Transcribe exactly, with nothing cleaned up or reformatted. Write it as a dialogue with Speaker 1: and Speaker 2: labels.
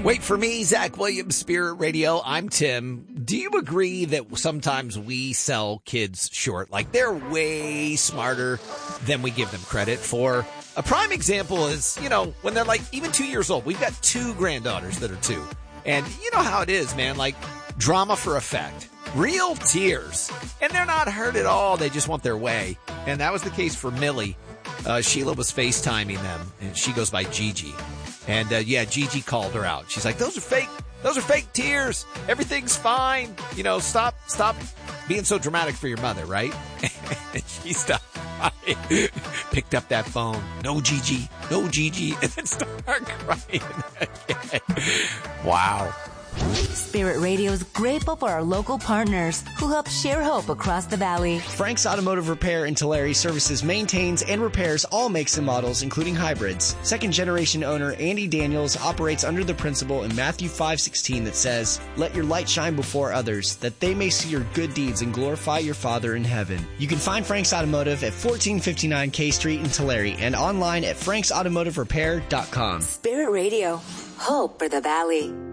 Speaker 1: Wait for me, Zach Williams, Spirit Radio. I'm Tim. Do you agree that sometimes we sell kids short? Like, they're way smarter than we give them credit for. A prime example is, you know, when they're like even two years old. We've got two granddaughters that are two. And you know how it is, man. Like, drama for effect. Real tears. And they're not hurt at all. They just want their way. And that was the case for Millie. Uh, Sheila was FaceTiming them, and she goes by Gigi. And, uh, yeah, Gigi called her out. She's like, those are fake. Those are fake tears. Everything's fine. You know, stop, stop being so dramatic for your mother, right? And she stopped crying, picked up that phone. No, Gigi. No, Gigi. And then started crying again. Wow.
Speaker 2: Spirit Radio is grateful for our local partners who help share hope across the valley.
Speaker 3: Frank's Automotive Repair in Tulare services, maintains, and repairs all makes and models, including hybrids. Second-generation owner Andy Daniels operates under the principle in Matthew five sixteen that says, "Let your light shine before others, that they may see your good deeds and glorify your Father in heaven." You can find Frank's Automotive at fourteen fifty-nine K Street in Tulare and online at franks automotive repair dot com.
Speaker 2: Spirit Radio, hope for the valley.